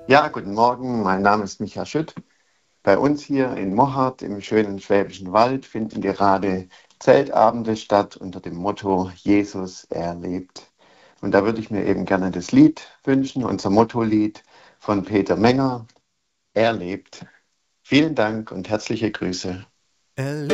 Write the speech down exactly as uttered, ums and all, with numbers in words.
Ja, guten Morgen, mein Name ist Micha Schütt. Bei uns hier in Mochart im schönen Schwäbischen Wald finden gerade Zeltabende statt unter dem Motto Jesus, er lebt. Und da würde ich mir eben gerne das Lied wünschen, unser Motto-Lied von Peter Menger, er lebt. Vielen Dank und herzliche Grüße. Er